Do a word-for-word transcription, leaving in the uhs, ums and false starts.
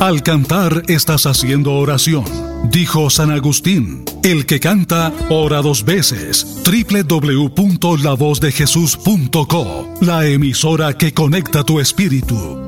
Al cantar estás haciendo oración. Dijo San Agustín, el que canta, ora dos veces. doble u doble u doble u punto la voz de jesús punto co, la emisora que conecta tu espíritu.